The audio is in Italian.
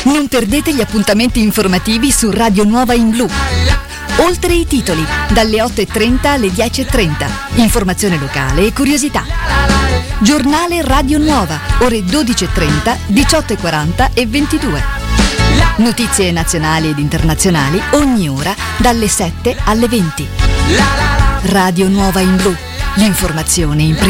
Non perdete gli appuntamenti informativi su Radio Nuova in Blu. Oltre i titoli, dalle 8:30 alle 10:30. Informazione locale e curiosità. Giornale Radio Nuova, ore 12:30, 18:40 e 22. Notizie nazionali ed internazionali ogni ora dalle 7 alle 20. Radio Nuova in Blu. L'informazione in